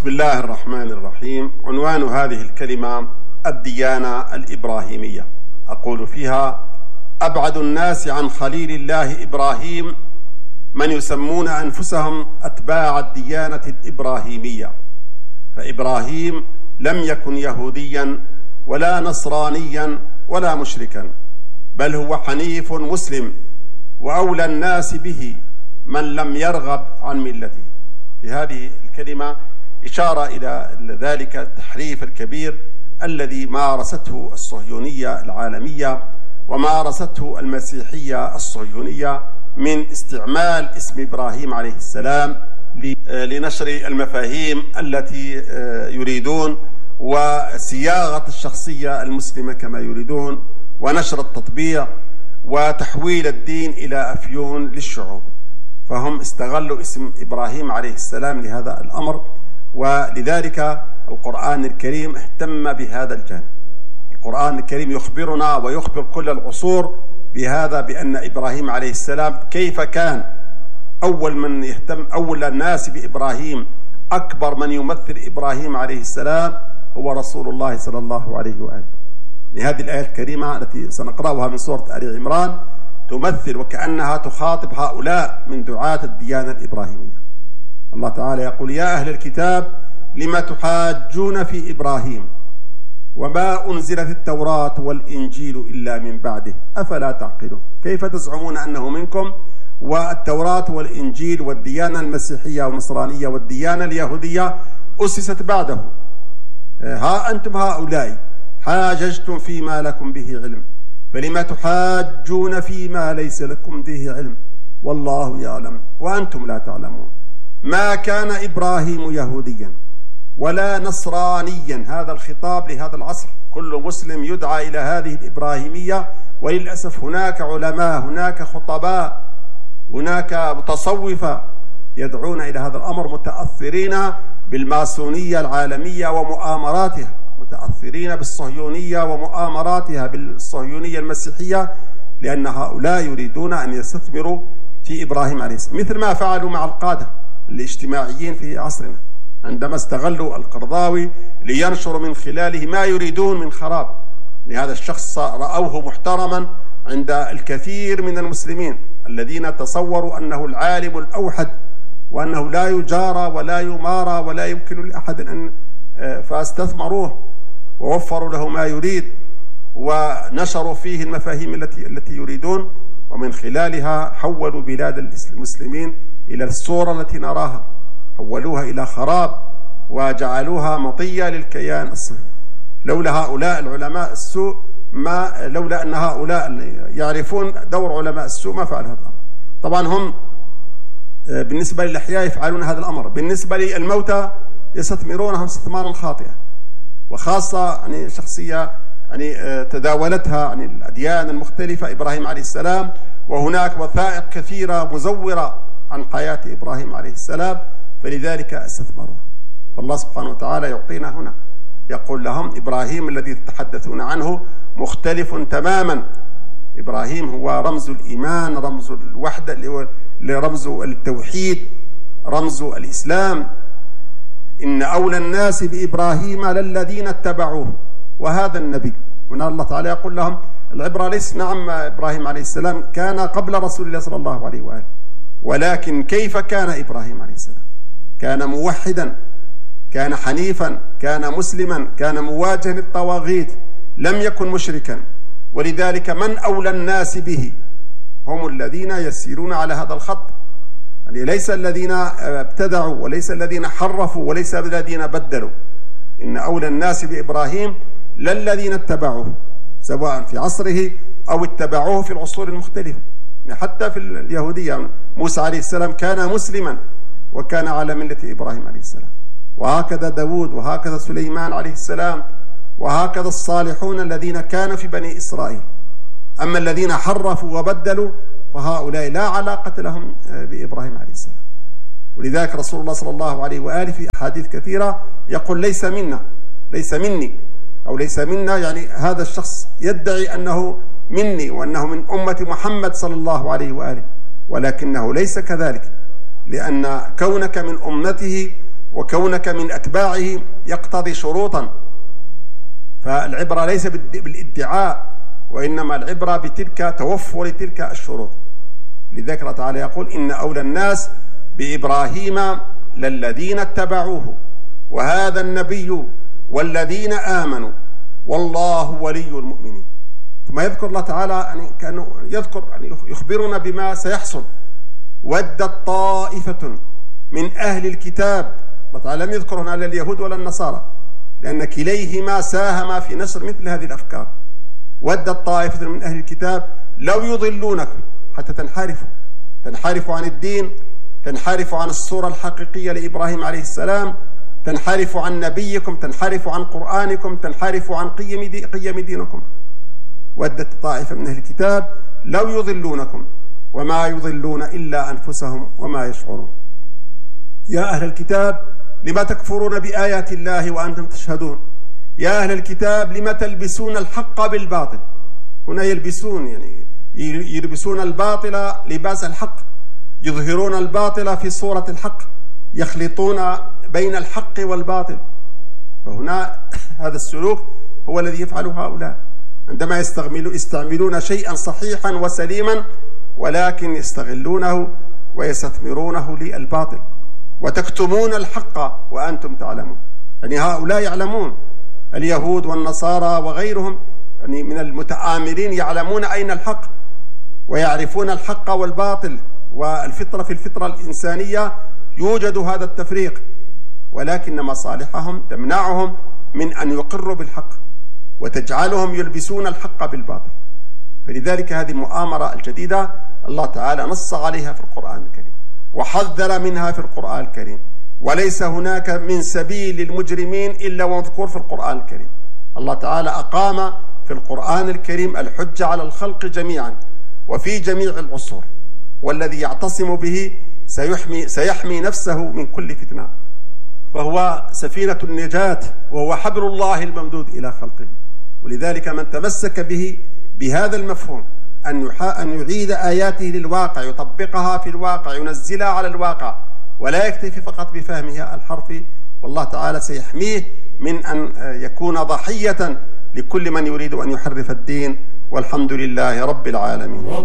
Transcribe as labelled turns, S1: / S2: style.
S1: بسم الله الرحمن الرحيم. عنوان هذه الكلمة الديانة الإبراهيمية. أقول فيها: أبعد الناس عن خليل الله إبراهيم من يسمون أنفسهم أتباع الديانة الإبراهيمية، فإبراهيم لم يكن يهوديا ولا نصرانيا ولا مشركا، بل هو حنيف مسلم، وأولى الناس به من لم يرغب عن ملته. في هذه الكلمة إشارة إلى ذلك التحريف الكبير الذي مارسته الصهيونية العالمية ومارسته المسيحية الصهيونية من استعمال اسم إبراهيم عليه السلام لنشر المفاهيم التي يريدون، وصياغة الشخصية المسلمة كما يريدون، ونشر التطبيع وتحويل الدين إلى أفيون للشعوب. فهم استغلوا اسم إبراهيم عليه السلام لهذا الأمر، ولذلك القرآن الكريم اهتم بهذا الجانب. القرآن الكريم يخبرنا ويخبر كل العصور بهذا، بأن إبراهيم عليه السلام كيف كان أول الناس بإبراهيم، أكبر من يمثل إبراهيم عليه السلام هو رسول الله صلى الله عليه وآله. لهذه الآية الكريمة التي سنقرأها من سورة آل عمران تمثل وكأنها تخاطب هؤلاء من دعاة الديانة الإبراهيمية. الله تعالى يقول: يا أهل الكتاب لم تحاجون في إبراهيم وما أنزلت التوراة والإنجيل إلا من بعده أفلا تعقلون. كيف تزعمون أنه منكم والتوراة والإنجيل والديانة المسيحية والنصرانية والديانة اليهودية أسست بعده؟ ها أنتم هؤلاء حاججتم فيما لكم به علم، فلما تحاجون فيما ليس لكم به علم والله يعلم وأنتم لا تعلمون. ما كان إبراهيم يهوديا ولا نصرانيا. هذا الخطاب لهذا العصر، كل مسلم يدعى إلى هذه الإبراهيمية. وللأسف هناك علماء، هناك خطباء، هناك متصوفة يدعون إلى هذا الأمر، متأثرين بالماسونية العالمية ومؤامراتها، متأثرين بالصهيونية ومؤامراتها، بالصهيونية المسيحية، لأن هؤلاء يريدون أن يستثمروا في إبراهيم عليه السلام، مثل ما فعلوا مع القادة الاجتماعيين في عصرنا عندما استغلوا القرضاوي لينشروا من خلاله ما يريدون من خراب لهذا الشخص. رأوه محترما عند الكثير من المسلمين الذين تصوروا أنه العالم الأوحد، وأنه لا يجارى ولا يمارى ولا يمكن لأحد أن فاستثمروه ووفروا له ما يريد، ونشروا فيه المفاهيم التي يريدون، ومن خلالها حولوا بلاد المسلمين إلى الصورة التي نراها، حولوها إلى خراب وجعلوها مطية للكيان الصهيوني. لولا هؤلاء العلماء السوء، لولا أن هؤلاء يعرفون دور علماء السوء ما فعل هذا الأمر. طبعا هم بالنسبة للأحياء يفعلون هذا الأمر، بالنسبة للموتى يستثمرونهم استثمارا خاطئا، وخاصة شخصية تداولتها عن الأديان المختلفة إبراهيم عليه السلام، وهناك وثائق كثيرة مزورة عن حياة إبراهيم عليه السلام، فلذلك استثمروها. فالله سبحانه وتعالى يعطينا هنا، يقول لهم: إبراهيم الذي تتحدثون عنه مختلف تماما. إبراهيم هو رمز الإيمان، رمز الوحدة، رمز التوحيد، رمز الإسلام. إن أولى الناس بإبراهيم للذين اتبعوه. وهذا النبي، هنا الله تعالى يقول لهم العبرة ليس نعم إبراهيم عليه السلام كان قبل رسول الله صلى الله عليه وآله، ولكن كيف كان إبراهيم عليه السلام؟ كان موحدا، كان حنيفا، كان مسلما، كان مواجها للطواغيت، لم يكن مشركا. ولذلك من أولى الناس به هم الذين يسيرون على هذا الخط، ليس الذين ابتدعوا وليس الذين حرفوا وليس الذين بدلوا. إن أولى الناس بإبراهيم للذين اتبعوه، سواء في عصره أو اتبعوه في العصور المختلفة. حتى في اليهودية موسى عليه السلام كان مسلما وكان على ملة إبراهيم عليه السلام، وهكذا داود، وهكذا سليمان عليه السلام، وهكذا الصالحون الذين كانوا في بني إسرائيل. أما الذين حرفوا وبدلوا فهؤلاء لا علاقة لهم بإبراهيم عليه السلام. ولذلك رسول الله صلى الله عليه وآله في أحاديث كثيرة يقول: ليس منا، ليس مني، أو ليس منا، يعني هذا الشخص يدعي أنه مني وأنه من أمة محمد صلى الله عليه وآله، ولكنه ليس كذلك، لأن كونك من أمته وكونك من أتباعه يقتضي شروطا، فالعبرة ليس بالادعاء، وإنما العبرة بتلك توفر تلك الشروط. لذلك الله تعالى يقول: إن أولى الناس بإبراهيم للذين اتبعوه وهذا النبي والذين آمنوا والله ولي المؤمنين. ثم يذكر الله تعالى يعني كأنه يذكر يعني يخبرنا بما سيحصل. ودت طائفة من أهل الكتاب، الله تعالى لم يذكر هنا لا اليهود ولا النصارى، لأن كليهما ساهما في نشر مثل هذه الأفكار. ودت طائفة من أهل الكتاب لو يضلونكم حتى تنحرفوا عن الدين، تنحرفوا عن الصورة الحقيقية لإبراهيم عليه السلام، تنحرفوا عن نبيكم، تنحرفوا عن قرآنكم، تنحرفوا عن قيم دينكم. ودت طائفة من أهل الكتاب لو يضلونكم وما يضلون إلا أنفسهم وما يشعرون. يا أهل الكتاب لما تكفرون بآيات الله وأنتم تشهدون. يا أهل الكتاب لما تلبسون الحق بالباطل. هنا يلبسون يعني يلبسون الباطل لباس الحق، يظهرون الباطل في صورة الحق، يخلطون بين الحق والباطل. فهنا هذا السلوك هو الذي يفعله هؤلاء عندما يستعملون شيئا صحيحا وسليما، ولكن يستغلونه ويستثمرونه للباطل. وتكتمون الحق وأنتم تعلمون. يعني هؤلاء يعلمون، اليهود والنصارى وغيرهم يعني من المتآمرين يعلمون أين الحق ويعرفون الحق والباطل، والفطرة في الفطرة الإنسانية يوجد هذا التفريق، ولكن مصالحهم تمنعهم من أن يقروا بالحق وتجعلهم يلبسون الحق بالباطل. فلذلك هذه المؤامرة الجديدة الله تعالى نص عليها في القرآن الكريم وحذر منها في القرآن الكريم، وليس هناك من سبيل للمجرمين إلا ومذكور في القرآن الكريم. الله تعالى أقام في القرآن الكريم الحجة على الخلق جميعا وفي جميع العصور، والذي يعتصم به سيحمي نفسه من كل فتنة، فهو سفينة النجاة وهو حبل الله الممدود إلى خلقه. ولذلك من تمسك به بهذا المفهوم أن يعيد آياته للواقع، يطبقها في الواقع، ينزلها على الواقع، ولا يكتفي فقط بفهمها الحرفي، والله تعالى سيحميه من أن يكون ضحية لكل من يريد أن يحرف الدين. والحمد لله رب العالمين.